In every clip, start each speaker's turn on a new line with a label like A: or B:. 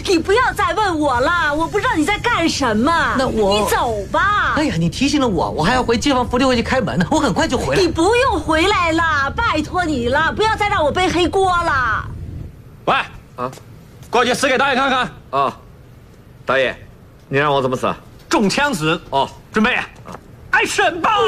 A: 你不要再问我了，我不知道你在干什么。
B: 那我……
A: 你走吧。
B: 哎呀，你提醒了我，我还要回街坊福利会去开门呢，我很快就回来。
A: 你不用回来了，拜托你了，不要再让我背黑锅了。
C: 喂，过去死给导演看看。
D: 啊，导演，你让我怎么死？
C: 中枪死。
D: 哦，
C: 准备，挨审吧。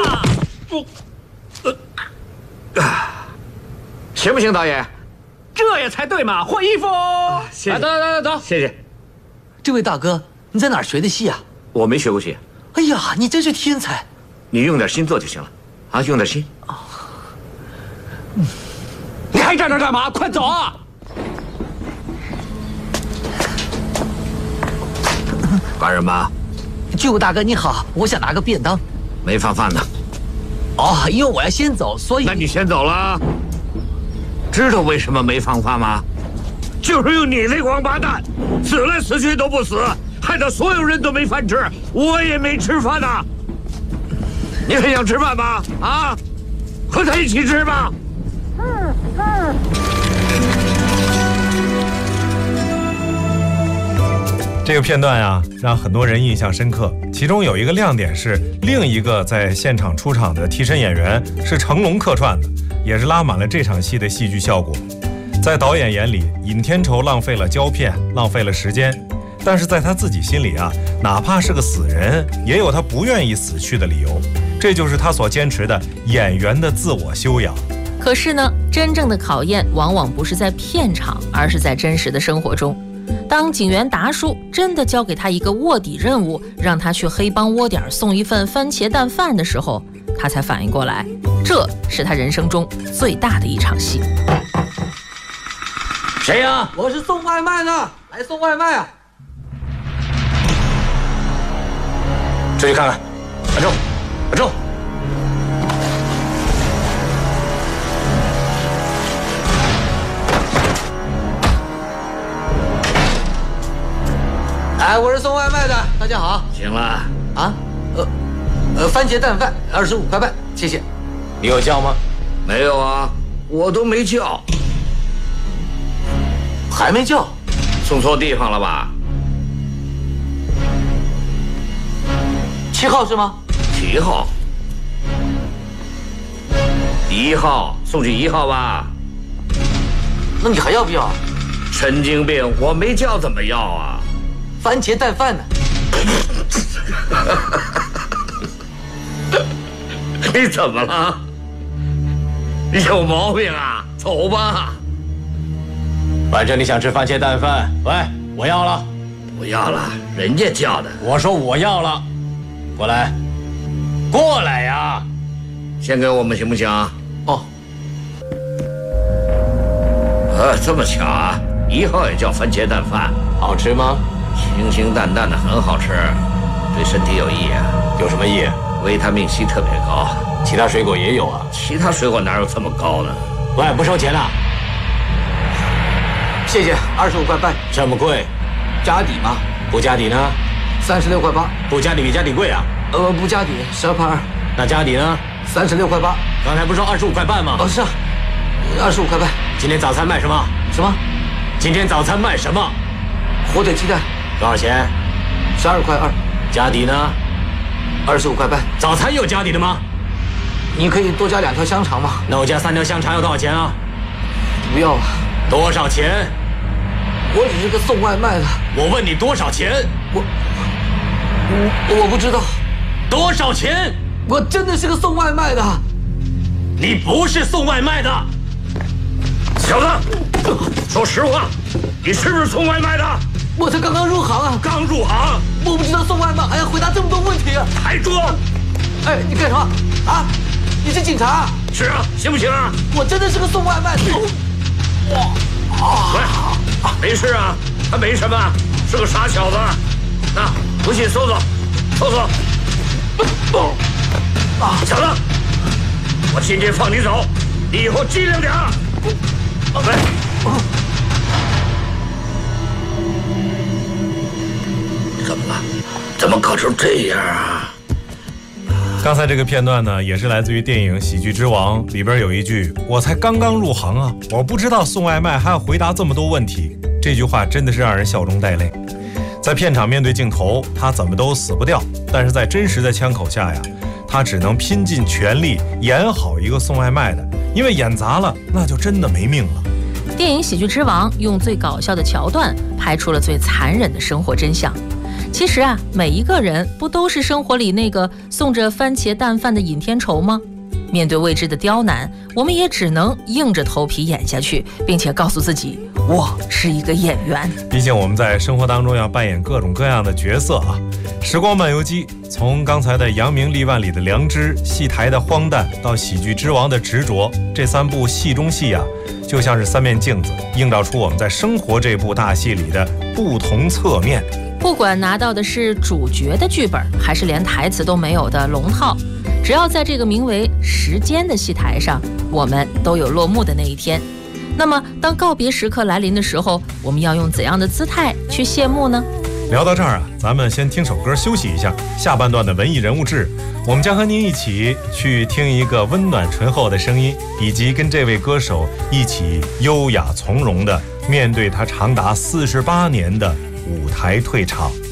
D: 行不行，导演？
C: 这也才对嘛！换衣服。
D: 谢谢。
C: 走。
D: 谢谢。
B: 这位大哥，你在哪儿学的戏啊？
D: 我没学过戏。
B: 哎呀，你真是天才！
D: 你用点心做就行了，啊，用点心。
C: 你还站那干嘛？快走啊！
D: 干什么？
B: 巨武大哥你好，我想拿个便当。
D: 没放饭呢。
B: 哦，因为我要先走，所以……
D: 那你先走了。知道为什么没放饭吗？就是用你那王八蛋，死来死去都不死，害得所有人都没饭吃，我也没吃饭呢。你很想吃饭吗？啊，和他一起吃吧。
E: 这个片段呀，让很多人印象深刻。其中有一个亮点是，另一个在现场出场的替身演员是成龙客串的，也是拉满了这场戏的戏剧效果。在导演眼里，尹天仇浪费了胶片，浪费了时间，但是在他自己心里啊，哪怕是个死人，也有他不愿意死去的理由。这就是他所坚持的演员的自我修养。
F: 可是呢，真正的考验往往不是在片场，而是在真实的生活中。当警员达叔真的交给他一个卧底任务，让他去黑帮窝点送一份番茄蛋饭的时候，他才反应过来，这是他人生中最大的一场戏。
C: 谁呀？
B: 我是送外卖的，来送外卖啊！
C: 出去看看。安住，安住。
B: 哎，我是送外卖的，大家好。
D: 行了。
B: 啊，番茄蛋饭25块半，谢谢。
C: 你有叫吗？
D: 没有啊，我都没叫。
B: 还没叫？
D: 送错地方了吧
B: ？7号是吗
D: ？7号。1号，送去1号吧。
B: 那你还要不要？
D: 神经病，我没叫怎么要啊？
B: 番茄蛋饭呢？
D: 你怎么了？有毛病啊！走吧。
C: 反正你想吃番茄蛋饭，喂，我要了。
D: 不要了，人家叫的。
C: 我说我要了，过来，过来呀！
D: 先给我们行不行？
B: 哦。
D: 这么巧啊！1号也叫番茄蛋饭，
C: 好吃吗？
D: 清清淡淡的，很好吃，对身体有益啊。
C: 有什么益？
D: 维他命 C 特别高。
C: 其他水果也有啊。
D: 其他水果哪有这么高呢？
C: 喂，不收钱了。
B: 谢谢，25块半。
C: 这么贵？
B: 加底吗？
C: 不加底呢
B: ？36块8。
C: 不加底比加底贵啊？
B: 不加底12块2。
C: 那加底呢
B: ？36块8。
C: 刚才不是说25块半吗？
B: 哦，是啊，25块半。
C: 今天早餐卖什么？
B: 什么？
C: 今天早餐卖什么？
B: 火腿鸡蛋。
C: 多少钱
B: ？12块2。
C: 加底呢
B: ？25块半。
C: 早餐有加底的吗？
B: 你可以多加2条香肠吗？
C: 那我加3条香肠要多少钱啊？
B: 不要了。
C: 多少钱？
B: 我只是个送外卖的。
C: 我问你多少钱？
B: 我不知道。
C: 多少钱？
B: 我真的是个送外卖的。
C: 你不是送外卖的。
D: 小子，说实话，你是不是送外卖的？
B: 我才刚刚入行啊。
D: 刚入行？
B: 我不知道送外卖还要回答这么多问题啊！
D: 还装？
B: 哎，你干什么啊？你是警察？
D: 是啊，行不行啊？
B: 我真的是个送外卖的。
D: 喂，没事啊，他没什么，是个傻小子。那回去搜搜，搜搜。小子，我今天放你走，你以后机灵点儿。喂。怎么了？怎么搞成这样啊？
E: 刚才这个片段呢，也是来自于电影《喜剧之王》里边有一句：“我才刚刚入行啊，我不知道送外卖还要回答这么多问题。” 这句话真的是让人笑中带泪。在片场面对镜头，他怎么都死不掉，但是在真实的枪口下呀，他只能拼尽全力演好一个送外卖的，因为演砸了那就真的没命了。
F: 电影《喜剧之王》用最搞笑的桥段拍出了最残忍的生活真相。其实啊，每一个人不都是生活里那个送着番茄蛋饭的尹天仇吗？面对未知的刁难，我们也只能硬着头皮演下去，并且告诉自己，我是一个演员。
E: 毕竟我们在生活当中要扮演各种各样的角色啊。时光漫游记，从刚才的扬名立万里的良知，戏台的荒诞，到喜剧之王的执着，这3部戏中戏啊，就像是3面镜子，映照出我们在生活这部大戏里的不同侧面。
F: 不管拿到的是主角的剧本，还是连台词都没有的龙套，只要在这个名为时间的戏台上，我们都有落幕的那一天。那么当告别时刻来临的时候，我们要用怎样的姿态去谢幕呢？
E: 聊到这儿啊，咱们先听首歌休息一下，下半段的文艺人物志，我们将和您一起去听一个温暖醇厚的声音，以及跟这位歌手一起优雅从容的面对他长达48年的舞台退场。